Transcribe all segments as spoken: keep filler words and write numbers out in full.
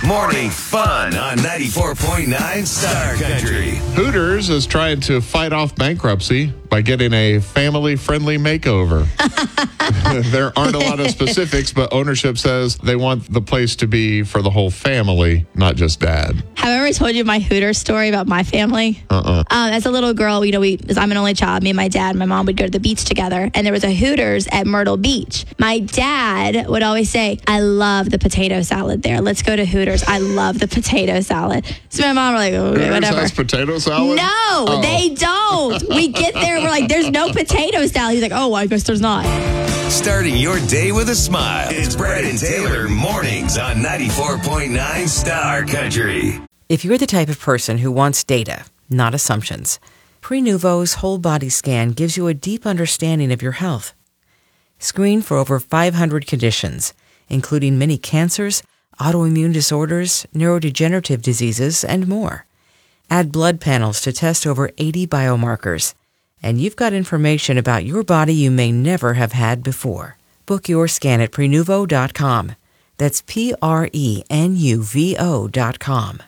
Morning fun on ninety-four point nine Star Country. Hooters is trying to fight off bankruptcy by getting a family-friendly makeover. There aren't a lot of specifics, but ownership says they want the place to be for the whole family, not just dad. Have I ever told you my Hooters story about my family? Uh-uh. Um, as a little girl, you know, we, as I'm an only child, me and my dad and my mom would go to the beach together, and there was a Hooters at Myrtle Beach. My dad would always say, I love the potato salad there. Let's go to Hooters. I love the potato salad. So my mom were like, okay, Hooters whatever. has potato salad? No, Oh. they don't. We get there, we're like, there's no potato salad. He's like, oh, I guess there's not. Starting your day with a smile. It's Brad and Taylor mornings on ninety-four point nine Star Country. If you're the type of person who wants data, not assumptions, Prenuvo's whole body scan gives you a deep understanding of your health. Screen for over five hundred conditions, including many cancers, autoimmune disorders, neurodegenerative diseases, and more. Add blood panels to test over eighty biomarkers. And you've got information about your body you may never have had before. Book your scan at Prenuvo dot com. That's P R E N U V O dot com.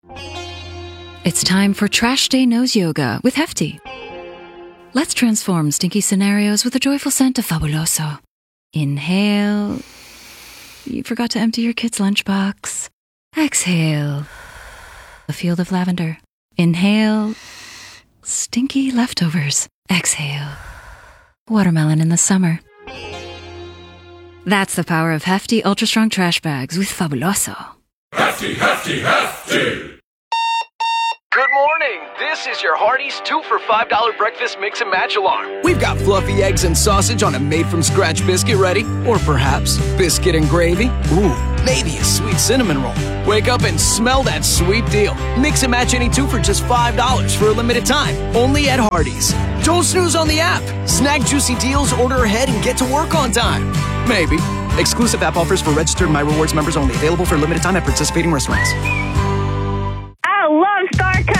It's time for Trash Day Nose Yoga with Hefty. Let's transform stinky scenarios with a joyful scent of Fabuloso. Inhale. You forgot to empty your kid's lunchbox. Exhale. A field of lavender. Inhale. Stinky leftovers. Exhale. Watermelon in the summer. That's the power of Hefty Ultra Strong Trash Bags with Fabuloso. Hefty, hefty, hefty! Good morning. This is your Hardee's two for five dollar breakfast mix and match alarm. We've got fluffy eggs and sausage on a made-from-scratch biscuit ready. Or perhaps biscuit and gravy. Ooh, maybe a sweet cinnamon roll. Wake up and smell that sweet deal. Mix and match any two for just five dollars for a limited time. Only at Hardee's. Don't snooze on the app. Snag juicy deals, order ahead, and get to work on time. Maybe. Exclusive app offers for registered My Rewards members only. Available for a limited time at participating restaurants.